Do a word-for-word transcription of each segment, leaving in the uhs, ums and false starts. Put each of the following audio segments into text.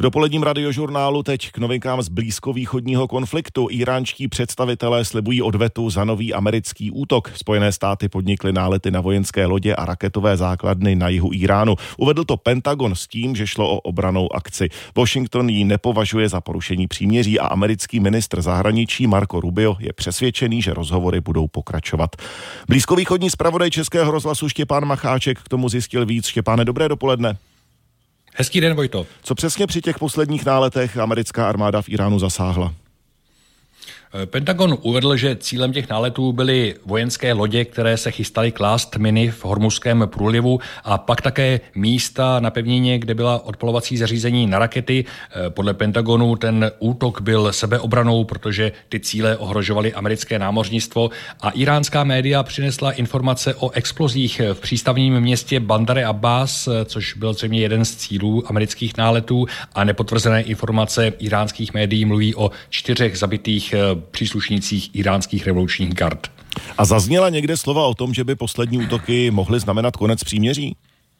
K dopoledním radiožurnálu teď k novinkám z blízkovýchodního konfliktu. Iránští představitelé slibují odvetu za nový americký útok. Spojené státy podnikly nálety na vojenské lodě a raketové základny na jihu Iránu. Uvedl to Pentagon s tím, že šlo o obrannou akci. Washington ji nepovažuje za porušení příměří a americký ministr zahraničí Marco Rubio je přesvědčený, že rozhovory budou pokračovat. Blízkovýchodní zpravodaj Českého rozhlasu Štěpán Macháček k tomu zjistil víc. Štěpáne, dobré dopoledne. Hezký den, Vojto. Co přesně při těch posledních náletech americká armáda v Iránu zasáhla? Pentagon uvedl, že cílem těch náletů byly vojenské lodě, které se chystaly klást miny v Hormuzském průlivu a pak také místa na pevnině, kde byla odpalovací zařízení na rakety. Podle Pentagonu ten útok byl sebeobranou, protože ty cíle ohrožovaly americké námořnictvo a iránská média přinesla informace o explozích v přístavním městě Bandar Abbas, což byl zřejmě jeden z cílů amerických náletů, a nepotvrzené informace iránských médií mluví o čtyřech zabitých příslušnících iránských revolučních gard. A zazněla někde slova o tom, že by poslední útoky mohly znamenat konec příměří?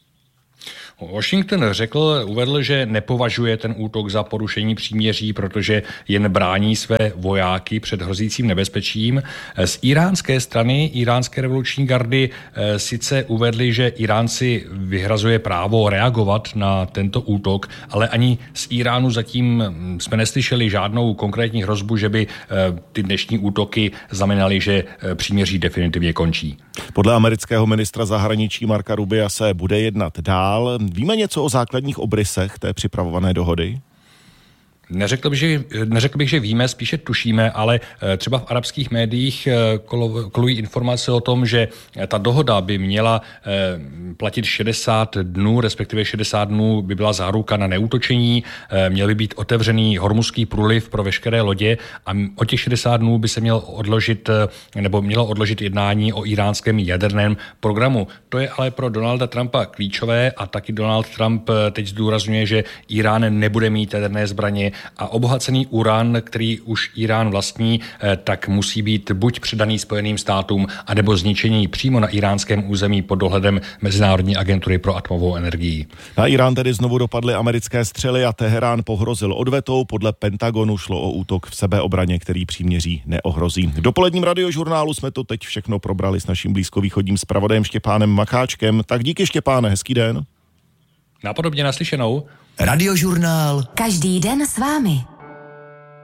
Washington řekl, uvedl, že nepovažuje ten útok za porušení příměří, protože jen brání své vojáky před hrozícím nebezpečím. Z iránské strany, iránské revoluční gardy sice uvedli, že Iránci vyhrazuje právo reagovat na tento útok, ale ani z Iránu zatím jsme neslyšeli žádnou konkrétní hrozbu, že by ty dnešní útoky znamenaly, že příměří definitivně končí. Podle amerického ministra zahraničí Marca Rubia se bude jednat dál. Víme něco o základních obrysech té připravované dohody? Neřekl bych, že, neřekl bych, že víme, spíše tušíme, ale třeba v arabských médiích kolují informace o tom, že ta dohoda by měla platit šedesát dnů, respektive šedesát dnů by byla záruka na neútočení, měl by být otevřený Hormuzský průliv pro veškeré lodě a o těch šedesát dnů by se měl odložit, nebo mělo odložit jednání o iránském jaderném programu. To je ale pro Donalda Trumpa klíčové a taky Donald Trump teď zdůrazňuje, že Irán nebude mít jaderné zbraně a obohacený uran, který už Irán vlastní, tak musí být buď předaný Spojeným státům, anebo zničení přímo na iránském území pod dohledem Mezinárodní agentury pro atomovou energii. Na Irán tedy znovu dopadly americké střely a Teherán pohrozil odvetou. Podle Pentagonu šlo o útok v sebeobraně, který příměří neohrozí. V dopoledním radiožurnálu jsme to teď všechno probrali s naším blízkovýchodním zpravodajem Štěpánem Macháčkem. Tak díky, Štěpáne, hezký den. Napodobně naslyšenou. Radiožurnál. Každý den s vámi.